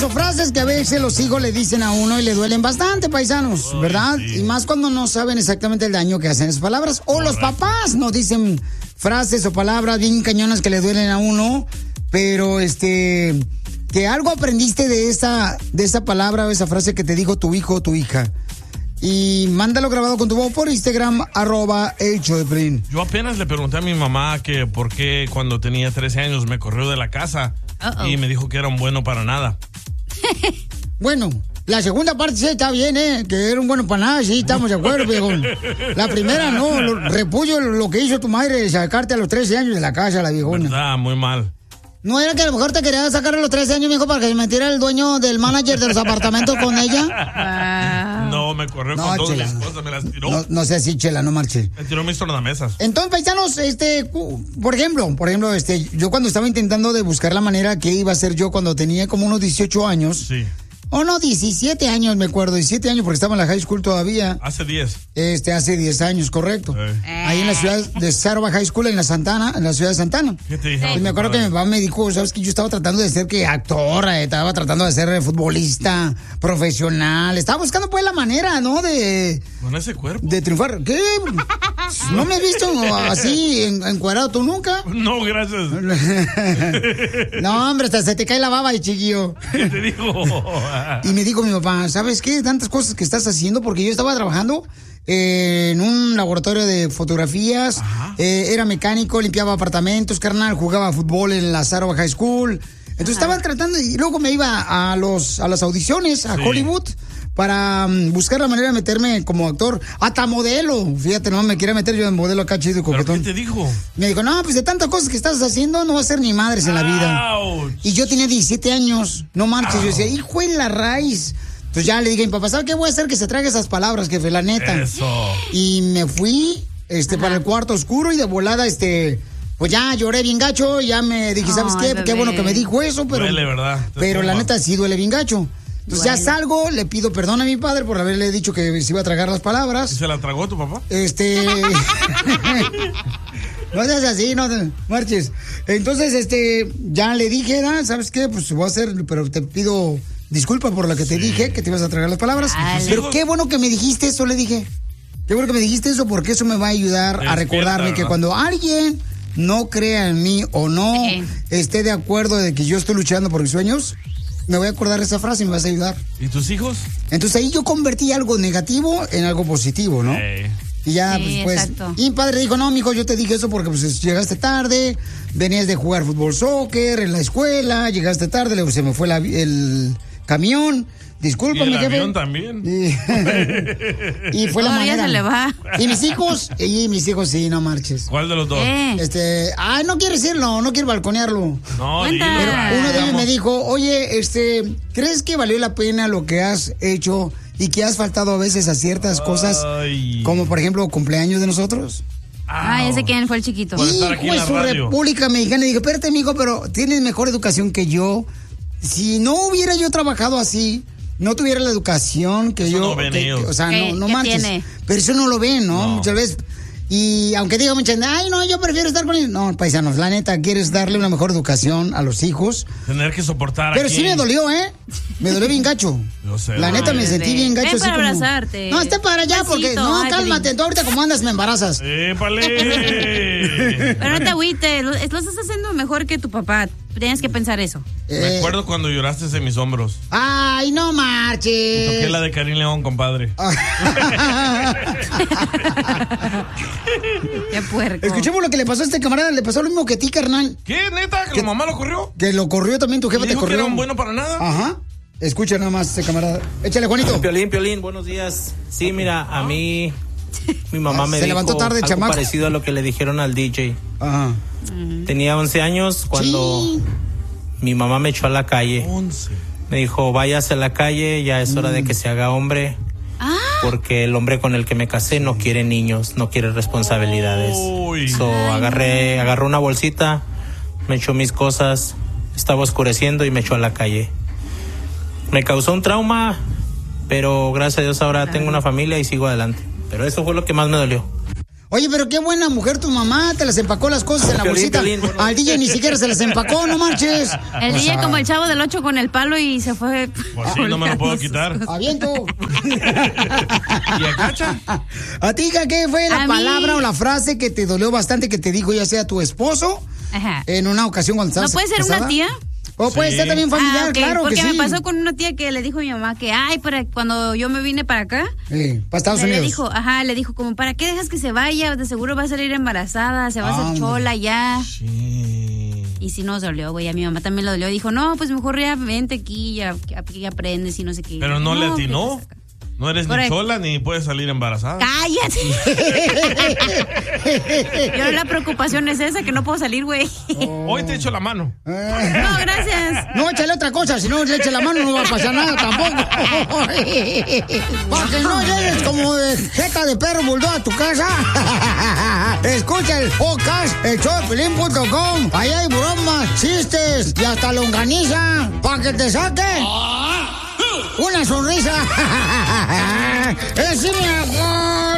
o frases que a veces los hijos le dicen a uno y le duelen bastante, paisanos, ¿verdad? Sí. Y más cuando no saben exactamente el daño que hacen esas palabras. O los papás nos dicen frases o palabras bien cañonas que le duelen a uno, pero que algo aprendiste de esa palabra o esa frase que te dijo tu hijo o tu hija. Y mándalo grabado con tu voz por Instagram, @elshowdepiolín. Yo apenas le pregunté a mi mamá que por qué cuando tenía 13 años me corrió de la casa. Y me dijo que era un bueno para nada. Bueno, la segunda parte sí está bien, que era un bueno para nada, sí, estamos de acuerdo, pero la primera no, repullo lo que hizo tu madre de sacarte a los 13 años de la casa, la viejona. Verdad, muy mal. ¿No era que a lo mejor te quería sacar a los 13 años, mijo, para que se metiera el dueño del manager de los apartamentos con ella? No, me corrió con todas mis cosas, me las tiró. No sea así, Chela, no marche. Me tiró mis tornamesas. Entonces, paisanos, por ejemplo, yo cuando estaba intentando de buscar la manera que iba a ser yo cuando tenía como unos 18 años. Sí. Oh, no, 17 años, me acuerdo, 17 años porque estaba en la high school todavía. Hace 10. Hace 10 años, correcto. Ahí en la ciudad de Sarva High School, en la ciudad de Santana. ¿Qué te dijo? Y me acuerdo que mi papá me dijo, ¿sabes qué? Yo estaba tratando de ser actor, estaba tratando de ser futbolista profesional. Estaba buscando pues la manera, ¿no? Con ese cuerpo. De triunfar. ¿Qué? ¿No me has visto así encuadrado tú nunca? No, gracias. No, hombre, hasta se te cae la baba, chiquillo. ¿Qué te dijo? Y me dijo mi papá, ¿sabes qué? Tantas cosas que estás haciendo, porque yo estaba trabajando en un laboratorio de fotografías, era mecánico, limpiaba apartamentos, carnal, jugaba fútbol en la Sarva High School. Entonces estaba tratando, y luego me iba a las audiciones, a Hollywood, para buscar la manera de meterme como actor, hasta modelo. Fíjate, no me quería meter yo en modelo acá chido y coquetón. ¿Pero qué te dijo? Me dijo, no, pues de tantas cosas que estás haciendo no va a ser ni madres en la vida. Ouch. Y yo tenía 17 años, no marches. Yo decía, hijo de la raíz. Entonces ya le dije a mi papá, ¿sabe qué voy a hacer? Que se trague esas palabras, jefe, la neta. Eso. Y me fui para el cuarto oscuro y de volada, pues ya lloré bien gacho. Ya me dije, ¿sabes qué? Bebé. Qué bueno que me dijo eso, pero... Duele, ¿verdad? Pero la neta sí duele bien gacho. Entonces ya salgo, le pido perdón a mi padre por haberle dicho que se iba a tragar las palabras. ¿Y se la tragó tu papá? No seas así, no marches. Entonces, ya le dije, ¿sabes qué? Pues voy a hacer, pero te pido disculpas por lo que te dije, que te ibas a tragar las palabras. Pero qué bueno que me dijiste eso, le dije. Qué bueno que me dijiste eso, porque eso me va a ayudar a recordarme que cuando alguien no crea en mí o no esté de acuerdo de que yo estoy luchando por mis sueños, me voy a acordar de esa frase y me vas a ayudar. ¿Y tus hijos? Entonces ahí yo convertí algo negativo en algo positivo, ¿no? Y ya, pues, y mi padre dijo, no, mijo, yo te dije eso porque pues llegaste tarde, venías de jugar fútbol, soccer en la escuela, llegaste tarde, se me fue el camión. Discúlpame, jefe. Y el jefe. avión también. Y fue la manera. Se le va. Y mis hijos, sí, no marches. ¿Cuál de los dos? No quiero decirlo, no quiero balconearlo. No, pero uno de ellos me dijo, oye, ¿crees que valió la pena lo que has hecho y que has faltado a veces a ciertas cosas, como por ejemplo cumpleaños de nosotros? Ese quién fue el chiquito. Hijo de su República Mexicana. Y dije, espérate, mijo, pero tienes mejor educación que yo. Si no hubiera yo trabajado así, no tuviera la educación que eso yo... no ven ellos. O sea, no marches. Tiene? Pero eso no lo ven, ¿no? Muchas veces... Y aunque diga mucha gente, ay, no, yo prefiero estar con ellos. No, paisanos, la neta, quieres darle una mejor educación a los hijos. Tener que soportar Pero sí me dolió, Me dolió bien gacho. Yo sé. La neta, me sentí bien gacho. Ven para abrazarte. No, esté para allá, porque... No, cálmate, tú ahorita como andas me embarazas. ¡Épale! Pero no te agüites, lo estás haciendo mejor que tu papá. Tienes que pensar eso. Me acuerdo cuando lloraste en mis hombros. Ay, no marches. Toqué la de Karim León, compadre. Qué puerco. Escuchemos lo que le pasó a este camarada. Le pasó lo mismo que a ti, carnal. ¿Qué, neta? ¿Que la mamá lo corrió? Que lo corrió también, tu jefe te corrió. ¿Que era un bueno para nada? Ajá. Escucha nada más este camarada. Échale, Juanito. Piolín, buenos días. Sí, mira, a mí mi mamá me se dijo levantó tarde, algo chamaco, parecido a lo que le dijeron al DJ. Ajá. Tenía 11 años cuando mi mamá me echó a la calle. 11. Me dijo, váyase a la calle, ya es hora de que se haga hombre. Porque el hombre con el que me casé no quiere niños, no quiere responsabilidades. Agarró una bolsita, me echó mis cosas, estaba oscureciendo y me echó a la calle. Me causó un trauma, pero gracias a Dios ahora tengo una familia y sigo adelante. Pero eso fue lo que más me dolió. Oye, pero qué buena mujer tu mamá, te las empacó las cosas en la bolsita. Al DJ ni siquiera se las empacó, no marches. El DJ como el Chavo del 8 con el palo y se fue. Pues sí, no me lo puedo quitar. Aviento. ¿Y a Cacha? ¿A ti, qué fue la palabra o la frase que te dolió bastante que te dijo ya sea tu esposo? Ajá. En una ocasión cuando estabas ¿No puede ser casada? una tía? O puede ser también familiar, okay, claro porque que sí. me pasó con una tía que le dijo a mi mamá que, para cuando yo me vine para acá. Para Estados Unidos. Le dijo como, ¿para qué dejas que se vaya? De seguro va a salir embarazada, se va a hacer chola ya. Sí. Y si nos dolió, güey, a mi mamá también lo dolió. Dijo, no, pues mejor ya vente aquí, ya aprendes y no sé qué. Pero no le atinó. No eres ni chola ni puedes salir embarazada. ¡Cállate! Yo la preocupación es esa, que no puedo salir, güey. Hoy te echo la mano. No, gracias. No, échale otra cosa, si no le eche la mano no va a pasar nada tampoco. Para que no llegues como de jeta de perro bulldog a tu casa. Escucha el podcast, elshowdepiolín.com. Ahí hay bromas, chistes y hasta longaniza para que te saquen una sonrisa. ¡Es